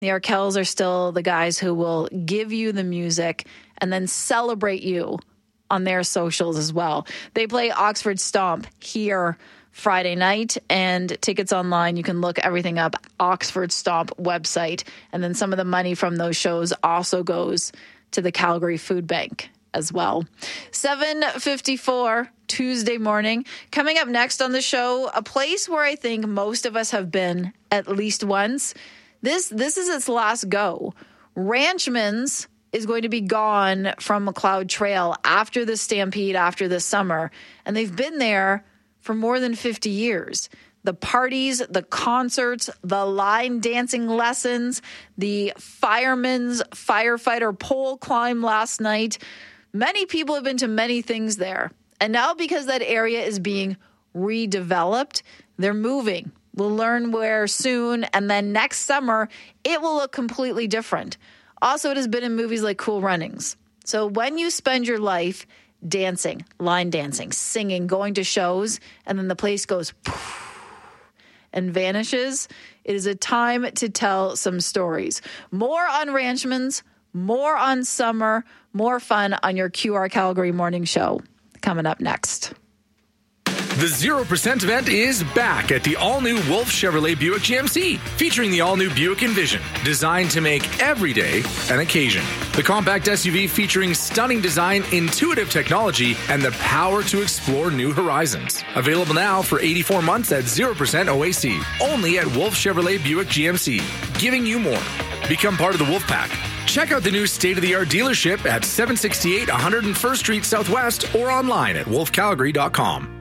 The Arkells are still the guys who will give you the music and then celebrate you on their socials as well. They play Oxford Stomp here Friday night, and tickets online. You can look everything up, Oxford Stomp website. And then some of the money from those shows also goes to the Calgary Food Bank as well. 7:54 Tuesday morning. Coming up next on the show, a place where I think most of us have been at least once. This is its last go. Ranchman's is going to be gone from McLeod Trail after the Stampede, after this summer. And they've been there for more than 50 years. The parties, the concerts, the line dancing lessons, the fireman's firefighter pole climb last night. Many people have been to many things there. And now because that area is being redeveloped, they're moving. We'll learn where soon. And then next summer, it will look completely different. Also, it has been in movies like Cool Runnings. So when you spend your life dancing, line dancing, singing, going to shows, and then the place goes poof and vanishes, it is a time to tell some stories. More on Ranchman's, more on summer, more fun on your QR Calgary morning show coming up next. The 0% event is back at the all-new Wolf Chevrolet Buick GMC, featuring the all-new Buick Envision, designed to make every day an occasion. The compact SUV featuring stunning design, intuitive technology, and the power to explore new horizons. Available now for 84 months at 0% OAC, only at Wolf Chevrolet Buick GMC, giving you more. Become part of the Wolf Pack. Check out the new state-of-the-art dealership at 768 101st Street Southwest or online at wolfcalgary.com.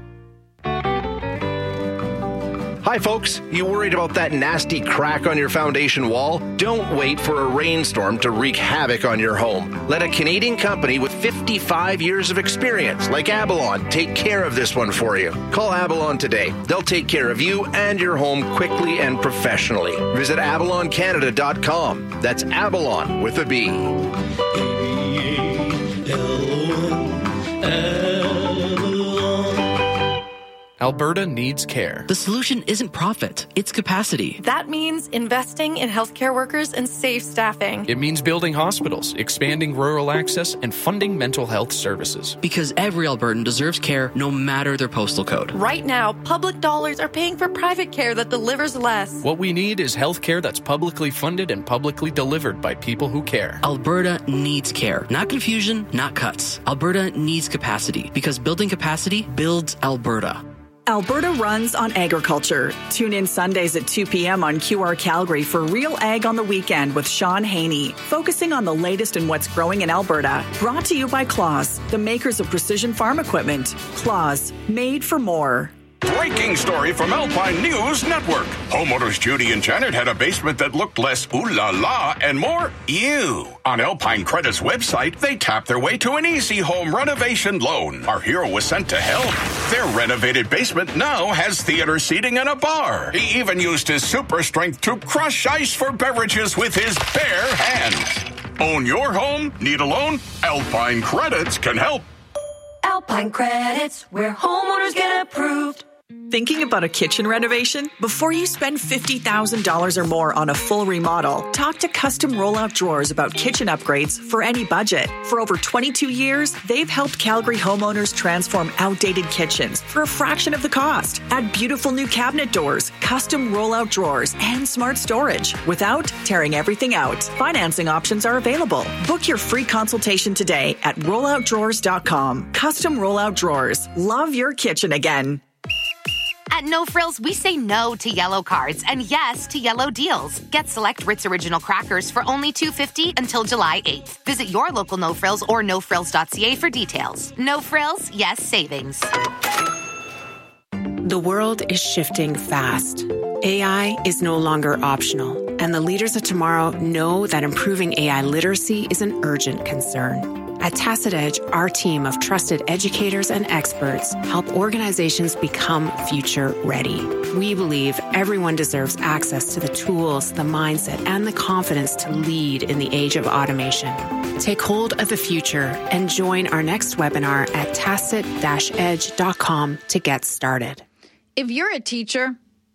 Hi folks, you worried about that nasty crack on your foundation wall? Don't wait for a rainstorm to wreak havoc on your home. Let a Canadian company with 55 years of experience, like Avalon, take care of this one for you. Call Avalon today. They'll take care of you and your home quickly and professionally. Visit avaloncanada.com. That's Avalon with a B. Alberta needs care. The solution isn't profit, it's capacity. That means investing in healthcare workers and safe staffing. It means building hospitals, expanding rural access, and funding mental health services. Because every Albertan deserves care no matter their postal code. Right now, public dollars are paying for private care that delivers less. What we need is healthcare that's publicly funded and publicly delivered by people who care. Alberta needs care. Not confusion, not cuts. Alberta needs capacity because building capacity builds Alberta. Alberta runs on agriculture. Tune in Sundays at 2 p.m. on QR Calgary for Real Ag on the Weekend with Sean Haney, focusing on the latest in what's growing in Alberta. Brought to you by Claus, the makers of precision farm equipment. Claus, made for more. Breaking story from Alpine News Network. Homeowners Judy and Janet had a basement that looked less ooh la la and more ew. On Alpine Credit's website, they tapped their way to an easy home renovation loan. Our hero was sent to hell. Their renovated basement now has theater seating and a bar. He even used his super strength to crush ice for beverages with his bare hands. Own your home? Need a loan? Alpine Credits can help. Alpine Credits, where homeowners get approved. Thinking about a kitchen renovation? Before you spend $50,000 or more on a full remodel, talk to Custom Rollout Drawers about kitchen upgrades for any budget. For over 22 years, they've helped Calgary homeowners transform outdated kitchens for a fraction of the cost. Add beautiful new cabinet doors, custom rollout drawers, and smart storage without tearing everything out. Financing options are available. Book your free consultation today at rolloutdrawers.com. Custom Rollout Drawers. Love your kitchen again. At No Frills, we say no to yellow cards and yes to yellow deals. Get select Ritz Original crackers for only $2.50 until July 8th. Visit your local No Frills or nofrills.ca for details. No Frills, yes savings. The world is shifting fast. AI is no longer optional, and the leaders of tomorrow know that improving AI literacy is an urgent concern. At Tacit Edge, our team of trusted educators and experts help organizations become future ready. We believe everyone deserves access to the tools, the mindset, and the confidence to lead in the age of automation. Take hold of the future and join our next webinar at tacit-edge.com to get started. If you're a teacher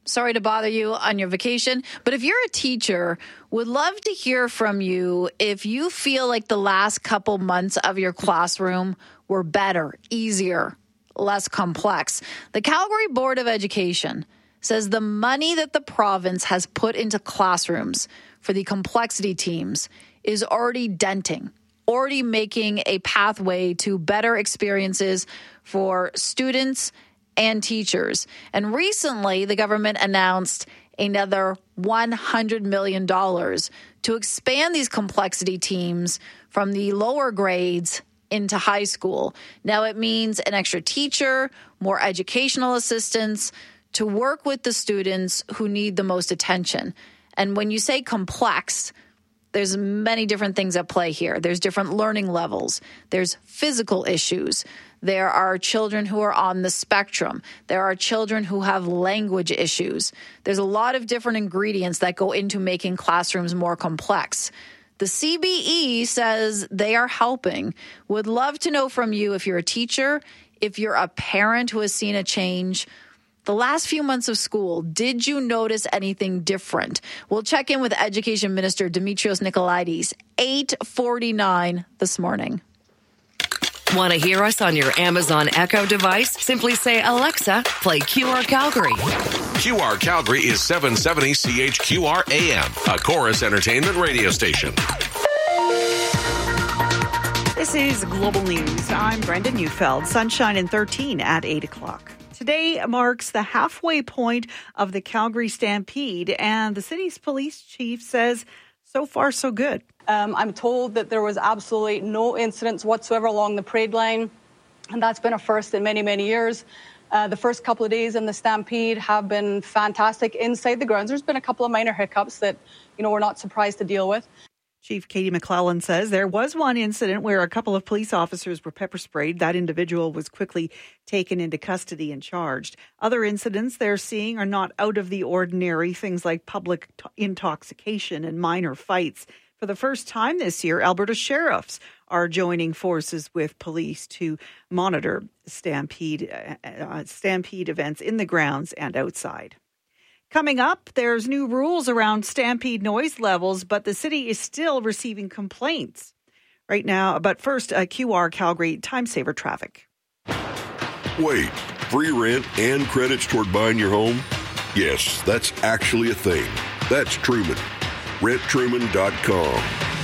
Sorry to bother you on your vacation, but if you're a teacher, would love to hear from you if you feel like the last couple months of your classroom were better, easier, less complex. The Calgary Board of Education says the money that the province has put into classrooms for the complexity teams is already denting, already making a pathway to better experiences for students and teachers. And recently, the government announced another $100 million to expand these complexity teams from the lower grades into high school. Now it means an extra teacher, more educational assistants to work with the students who need the most attention. And when you say complex, there's many different things at play here. There's different learning levels. There's physical issues. There are children who are on the spectrum. There are children who have language issues. There's a lot of different ingredients that go into making classrooms more complex. The CBE says they are helping. Would love to know from you if you're a teacher, if you're a parent who has seen a change. The last few months of school, did you notice anything different? We'll check in with Education Minister Dimitrios Nicolaides, 8:49 this morning. Want to hear us on your Amazon Echo device? Simply say, Alexa, play QR Calgary. QR Calgary is 770 CHQR AM, a Chorus Entertainment radio station. This is Global News. I'm Brenda Neufeld. Sunshine and 13 at 8 o'clock. Today marks the halfway point of the Calgary Stampede, and the city's police chief says so far so good. I'm told that there was absolutely no incidents whatsoever along the parade line, and that's been a first in many, many years. The first couple of days in the Stampede have been fantastic inside the grounds. There's been a couple of minor hiccups that, we're not surprised to deal with. Chief Katie McClellan says there was one incident where a couple of police officers were pepper sprayed. That individual was quickly taken into custody and charged. Other incidents they're seeing are not out of the ordinary, things like public intoxication and minor fights. For the first time this year, Alberta sheriffs are joining forces with police to monitor stampede events in the grounds and outside. Coming up, there's new rules around stampede noise levels, but the city is still receiving complaints right now. But first, QR Calgary Time Saver traffic. Wait, free rent and credits toward buying your home? Yes, that's actually a thing. That's Truman. RentTruman.com.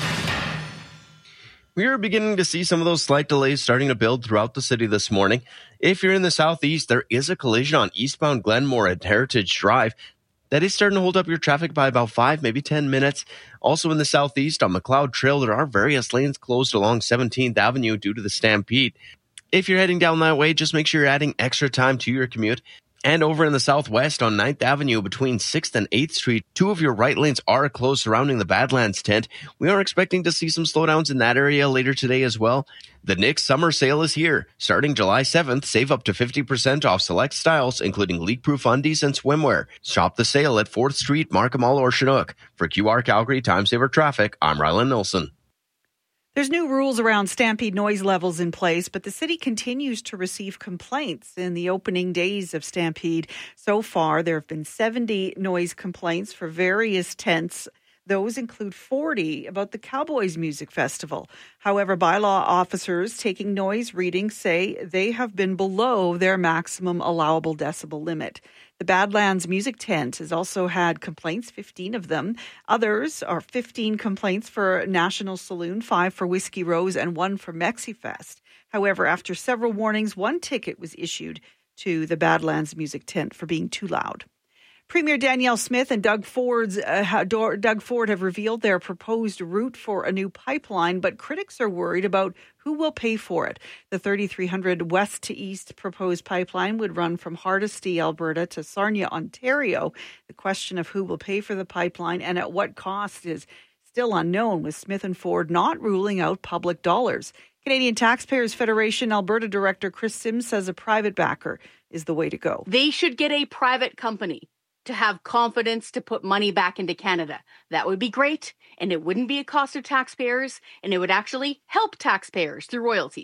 We are beginning to see some of those slight delays starting to build throughout the city this morning. If you're in the southeast, there is a collision on eastbound Glenmore at Heritage Drive. That is starting to hold up your traffic by about 5, maybe 10 minutes. Also in the southeast on McLeod Trail, there are various lanes closed along 17th Avenue due to the Stampede. If you're heading down that way, just make sure you're adding extra time to your commute. And over in the southwest on 9th Avenue between 6th and 8th Street, 2 of your right lanes are closed surrounding the Badlands tent. We are expecting to see some slowdowns in that area later today as well. The Knix Summer Sale is here. Starting July 7th, save up to 50% off select styles, including leak-proof undies and swimwear. Shop the sale at 4th Street, Markham Mall, or Chinook. For QR Calgary Time Saver Traffic, I'm Rylan Nilsson. There's new rules around stampede noise levels in place, but the city continues to receive complaints in the opening days of Stampede. So far, there have been 70 noise complaints for various tents. Those include 40 about the Cowboys Music Festival. However, bylaw officers taking noise readings say they have been below their maximum allowable decibel limit. The Badlands Music Tent has also had complaints, 15 of them. Others are 15 complaints for National Saloon, 5 for Whiskey Rose, and 1 for MexiFest. However, after several warnings, 1 ticket was issued to the Badlands Music Tent for being too loud. Premier Danielle Smith and Doug Ford have revealed their proposed route for a new pipeline, but critics are worried about who will pay for it. The 3,300 west to east proposed pipeline would run from Hardisty, Alberta to Sarnia, Ontario. The question of who will pay for the pipeline and at what cost is still unknown, with Smith and Ford not ruling out public dollars. Canadian Taxpayers Federation Alberta Director Chris Sims says a private backer is the way to go. They should get a private company to have confidence to put money back into Canada. That would be great, and it wouldn't be a cost of taxpayers, and it would actually help taxpayers through royalties.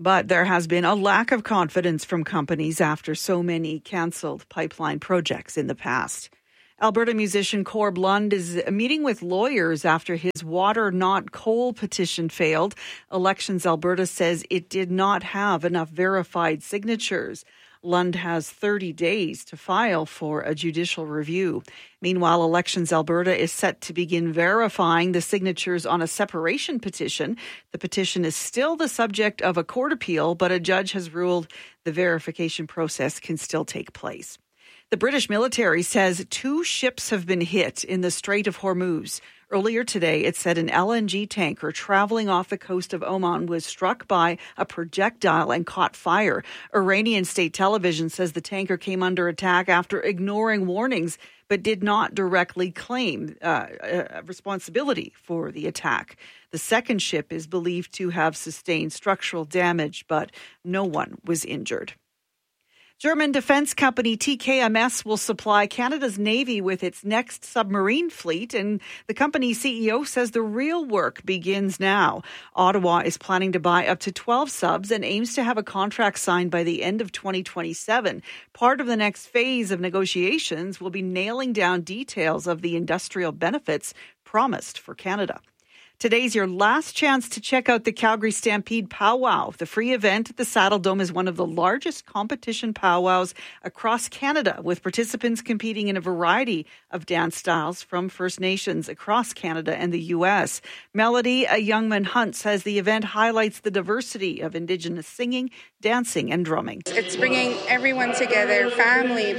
But there has been a lack of confidence from companies after so many cancelled pipeline projects in the past. Alberta musician Corb Lund is meeting with lawyers after his Water Not Coal petition failed. Elections Alberta says it did not have enough verified signatures. Lund has 30 days to file for a judicial review. Meanwhile, Elections Alberta is set to begin verifying the signatures on a separation petition. The petition is still the subject of a court appeal, but a judge has ruled the verification process can still take place. The British military says 2 ships have been hit in the Strait of Hormuz. Earlier today, it said an LNG tanker traveling off the coast of Oman was struck by a projectile and caught fire. Iranian state television says the tanker came under attack after ignoring warnings, but did not directly claim responsibility for the attack. The second ship is believed to have sustained structural damage, but no one was injured. German defense company TKMS will supply Canada's Navy with its next submarine fleet, and the company's CEO says the real work begins now. Ottawa is planning to buy up to 12 subs and aims to have a contract signed by the end of 2027. Part of the next phase of negotiations will be nailing down details of the industrial benefits promised for Canada. Today's your last chance to check out the Calgary Stampede Powwow. The free event at the Saddle Dome is one of the largest competition powwows across Canada, with participants competing in a variety of dance styles from First Nations across Canada and the U.S. Melody Youngman Hunt says the event highlights the diversity of Indigenous singing, dancing, and drumming. It's bringing everyone together, family,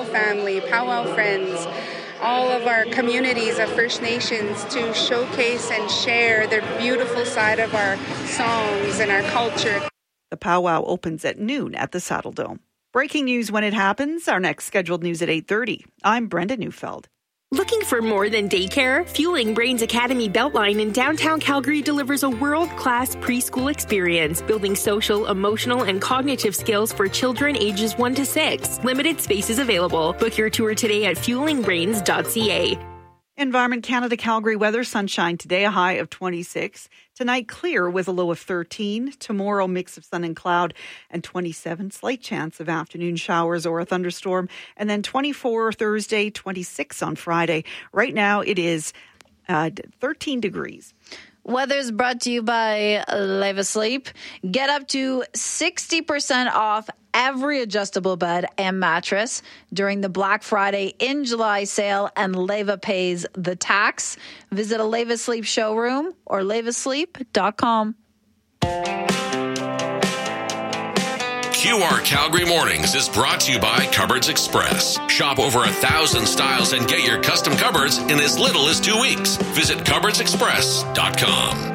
powwow friends, all of our communities of First Nations to showcase and share their beautiful side of our songs and our culture. The powwow opens at noon at the Saddle Dome. Breaking news when it happens. Our next scheduled news at 8:30. I'm Brenda Neufeld. Looking for more than daycare? Fueling Brains Academy Beltline in downtown Calgary delivers a world-class preschool experience, building social, emotional, and cognitive skills for children ages 1 to 6. Limited spaces available. Book your tour today at fuelingbrains.ca. Environment Canada Calgary weather, sunshine today, a high of 26. Tonight, clear with a low of 13. Tomorrow, mix of sun and cloud and 27. Slight chance of afternoon showers or a thunderstorm. And then 24 Thursday, 26 on Friday. Right now, it is 13 degrees. Weather's brought to you by Leva Sleep. Get up to 60% off every adjustable bed and mattress during the Black Friday in July sale, and Leva pays the tax. Visit a Leva Sleep showroom or levasleep.com. QR Calgary Mornings is brought to you by Cupboards Express. Shop over 1,000 styles and get your custom cupboards in as little as 2 weeks. Visit cupboardsexpress.com.